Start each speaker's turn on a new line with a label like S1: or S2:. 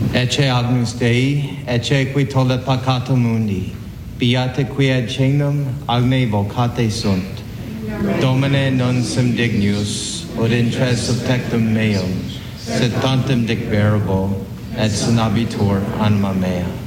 S1: Ecce agnus Dei, ecce qui tollet peccatum mundi, beata qui ad cenum agne vocate sunt. Domine non sum dignus, ut intres subtectum meum, sed tantum dicverbo, et sinabitur anima mea.